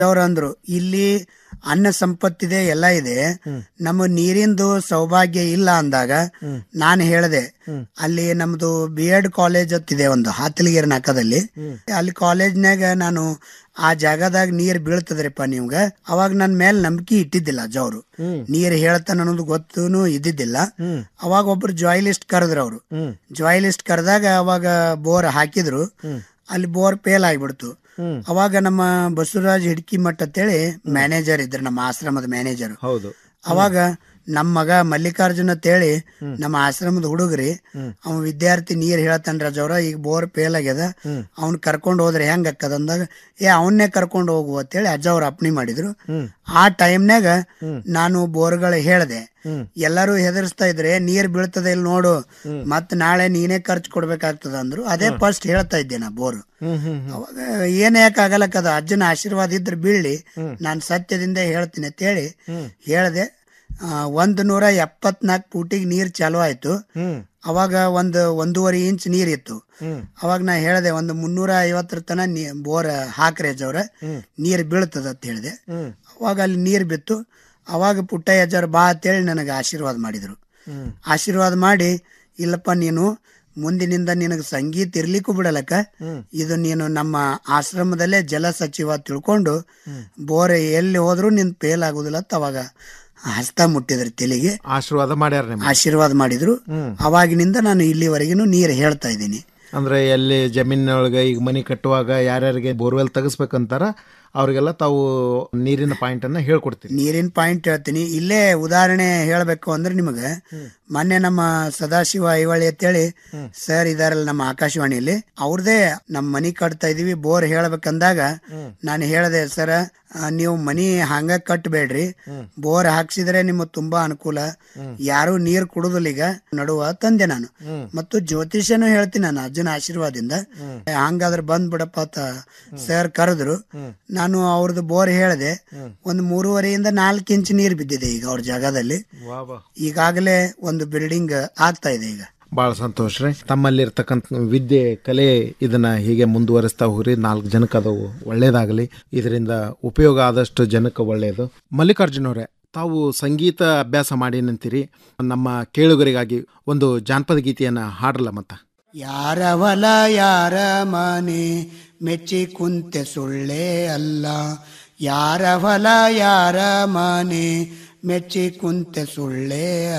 ಅವ್ರಂದ್ರು ಇಲ್ಲಿ ಅನ್ನ ಸಂಪತ್ತಿದೆ ಎಲ್ಲ ಇದೆ, ನಮ್ಮ ನೀರಿಂದು ಸೌಭಾಗ್ಯ ಇಲ್ಲ ಅಂದಾಗ ನಾನು ಹೇಳ್ದೆ ಅಲ್ಲಿ ನಮ್ದು BEd ಕಾಲೇಜ್ ಇದೆ ಒಂದು ಹಾತಲಗಿರಿ ನಾಕದಲ್ಲಿ, ಅಲ್ಲಿ ಕಾಲೇಜ್ನಾಗ ನಾನು ಆ ಜಾಗದಾಗ ನೀರ್ ಬೀಳ್ತದ್ರಿಪ್ಪ ನಿಮ್ಗ. ಅವಾಗ ನನ್ ಮೇಲೆ ನಂಬಿಕೆ ಇಟ್ಟಿದ್ದಿಲ್ಲ ಅಜ್ಜವ್ರು, ನೀರ್ ಹೇಳ್ತಾನ ಅನ್ನೋದು ಗೊತ್ತೂ ಇದ್ದಿದ್ದಿಲ್ಲ. ಅವಾಗ ಒಬ್ರು ಜಾಯ್ಲಿಸ್ಟ್ ಕರೆದ್ರು, ಅವ್ರು ಜಾಯ್ಲಿಸ್ಟ್ ಕರೆದಾಗ ಅವಾಗ ಬೋರ್ ಹಾಕಿದ್ರು, ಅಲ್ಲಿ ಬೋರ್ ಫೇಲ್ ಆಗ್ಬಿಡ್ತು. ಅವಾಗ ನಮ್ಮ ಬಸವರಾಜ್ ಹಿಡ್ಕಿಮಠ್ ಅಂತೇಳಿ ಮ್ಯಾನೇಜರ್ ಇದ್ರು, ನಮ್ಮ ಆಶ್ರಮದ ಮ್ಯಾನೇಜರ್. ಅವಾಗ ನಮ್ಮ ಮಗ ಮಲ್ಲಿಕಾರ್ಜುನ್ ಅಂತೇಳಿ ನಮ್ಮ ಆಶ್ರಮದ ಹುಡುಗ್ರಿ, ಅವ ವಿದ್ಯಾರ್ಥಿ ನೀರ್ ಹೇಳ್ತಾನ ರಜವ್ರ, ಈಗ ಬೋರ್ ಫೇಲ್ ಆಗ್ಯದ, ಅವ್ನ್ ಕರ್ಕೊಂಡ್ ಹೋದ್ರೆ ಹೆಂಗ್ ಅಕ್ಕದ ಅಂದಾಗ ಅವನ್ನೇ ಕರ್ಕೊಂಡ್ ಹೋಗು ಅಂತೇಳಿ ಅಜ್ಜವ್ರ ಅಪ್ನಿ ಮಾಡಿದ್ರು. ಆ ಟೈಮ್ನಾಗ ನಾನು ಬೋರ್ಗಳು ಹೇಳ್ದೆ, ಎಲ್ಲರೂ ಹೆದರ್ಸ್ತಾ ಇದ್ರೆ ನೀರ್ ಬೀಳ್ತದೆ ಇಲ್ಲಿ ನೋಡು, ಮತ್ ನಾಳೆ ನೀನೇ ಖರ್ಚು ಕೊಡ್ಬೇಕಾಗ್ತದ ಅಂದ್ರು. ಅದೇ ಫಸ್ಟ್ ಹೇಳ್ತಾ ಇದ್ದೆ ನಾ ಬೋರ್. ಅವಾಗ ಏನ್ ಯಾಕಾಗಲಕ್ಕದ, ಅಜ್ಜನ ಆಶೀರ್ವಾದ ಇದ್ರೆ ಬೀಳಿ, ನಾನ್ ಸತ್ಯದಿಂದ ಹೇಳ್ತೀನಿ ಅಂತ ಹೇಳಿ ಹೇಳ್ದೆ. 174 ಫೂಟಿಗೆ ನೀರ್ ಚಾಲು ಆಯ್ತು. ಅವಾಗ 1.5 ಇಂಚ್ ನೀರ್ ಇತ್ತು. ಅವಾಗ ನಾ ಹೇಳ್ದೆ, 350 ತನ ಬೋರ್ ಹಾಕ್ರಿ ಅಜ್ಜವ್ರ, ನೀರ್ ಬೀಳ್ತದ ಅಂತ ಹೇಳ್ದೆ. ಅವಾಗ ಅಲ್ಲಿ ನೀರ್ ಬಿತ್ತು. ಅವಾಗ ಪುಟ್ಟಯ್ಯ ಅಜ್ಜವ್ರ ಬಾ ಅಂತೇಳಿ ನನಗೆ ಆಶೀರ್ವಾದ ಮಾಡಿದ್ರು. ಆಶೀರ್ವಾದ ಮಾಡಿ, ಇಲ್ಲಪ್ಪ ನೀನು ಮುಂದಿನಿಂದ ನಿನಗೆ ಸಂಗೀತ ಇರ್ಲಿಕ್ಕೂ ಬಿಡಲಕ್ಕ, ಇದು ನೀನು ನಮ್ಮ ಆಶ್ರಮದಲ್ಲೇ ಜಲ ಸಚಿವ ತಿಳ್ಕೊಂಡು ಬೋರ್ ಎಲ್ಲಿ ಹೋದ್ರು ನಿನ್ ಫೇಲ್ ಆಗುದಿಲ್ಲ ಅಂತ ಅವಾಗ ಹಸ್ತ ಮುಟ್ಟಿದ್ರು, ತೆಲಿಗೆ ಆಶೀರ್ವಾದ ಮಾಡಿದ್ರು. ಅವಾಗಿನಿಂದ ನಾನು ಇಲ್ಲಿವರೆಗಿನೂ ನೀರು ಹೇಳ್ತಾ ಇದ್ದೀನಿ. ಅಂದ್ರೆ ಎಲ್ಲಿ ಜಮೀನೊಳಗೆ ಈಗ ಮನಿ ಕಟ್ಟುವಾಗ ಯಾರ್ಯಾರಿಗೆ ಬೋರ್ವೆಲ್ ತೆಗಿಸ್ಬೇಕಂತಾರ ಅವ್ರಿಗೆಲ್ಲ ತಾವು ನೀರಿನ ಪಾಯಿಂಟ್ ಅನ್ನ ಹೇಳ್ಕೊಡ್ತೀನಿ. ನೀರಿನ ಪಾಯಿಂಟ್ ಹೇಳ್ತೀನಿ. ಇಲ್ಲೇ ಉದಾಹರಣೆ ಹೇಳ್ಬೇಕು ಅಂದ್ರೆ ನಿಮಗೆ, ಮೊನ್ನೆ ನಮ್ಮ ಸದಾಶಿವ ಐವಳಿ ಅಂತೇಳಿ ಸರ್ ಇದಾರಲ್ಲ ನಮ್ಮ ಆಕಾಶವಾಣಿಯಲ್ಲಿ, ಅವ್ರದೇ ನಮ್ಮ ಮನಿ ಕಟ್ತಾ ಇದೀವಿ ಬೋರ್ ಹೇಳ್ಬೇಕಂದಾಗ ನಾನು ಹೇಳ್ದೆ, ಸರ್ ನೀವು ಮನಿ ಹಂಗ ಕಟ್ಟಬೇಡ್ರಿ, ಬೋರ್ ಹಾಕ್ಸಿದ್ರೆ ನಿಮ್ಗೆ ತುಂಬಾ ಅನುಕೂಲ, ಯಾರು ನೀರ್ ಕುಡುದಿಲ್ಲ ಈಗ ನಡುವ ತಂದೆ ನಾನು. ಮತ್ತು ಜ್ಯೋತಿಷ್ಯನು ಹೇಳ್ತೀನಿ ನಾನು ಅಜ್ಜನ ಆಶೀರ್ವಾದದಿಂದ. ಹಂಗಾದ್ರೆ ಬಂದ್ ಬಿಡಪ್ಪ ಅಂತ ಸರ್ ಕರೆದ್ರು. ನಾನು ಅವ್ರದ್ದು ಬೋರ್ ಹೇಳ್ದೆ, 3.5 ಇಂಚ್ ನೀರ್ ಬಿದ್ದಿದೆ ಈಗ ಅವ್ರ ಜಾಗದಲ್ಲಿ. ಈಗಾಗಲೇ ಒಂದು ಬಿಲ್ಡಿಂಗ್ ಆಗ್ತಾ ಇದೆ ಈಗ. ಬಹಳ ಸಂತೋಷ ರೀ. ತಮ್ಮಲ್ಲಿ ಇರ್ತಕ್ಕಂಥ ವಿದ್ಯೆ ಕಲೆ ಇದನ್ನ ಹೀಗೆ ಮುಂದುವರಿಸ್ತಾ ಹೋಗ್ರಿ. 4 ಜನಕ್ಕೆ ಅದು ಒಳ್ಳೇದಾಗಲಿ, ಇದರಿಂದ ಉಪಯೋಗ ಆದಷ್ಟು ಜನಕ್ಕೆ ಒಳ್ಳೆಯದು. ಮಲ್ಲಿಕಾರ್ಜುನ್ ಅವರೇ, ತಾವು ಸಂಗೀತ ಅಭ್ಯಾಸ ಮಾಡಿ ನಂತೀರಿ, ನಮ್ಮ ಕೇಳುಗರಿಗಾಗಿ ಒಂದು ಜಾನಪದ ಗೀತೆಯನ್ನ ಹಾಡಲ್ಲ ಮತ್ತ. ಯಾರ ಹೊಲ ಯಾರ ಮನೆ ಮೆಚ್ಚಿ ಕುಂತೆ ಸುಳ್ಳೇ ಅಲ್ಲ, ಯಾರ ಹೊಲ ಯಾರ ಮನೆ ಮೆಚ್ಚಿ ಕುಂತೆ ಸುಳ್ಳೇ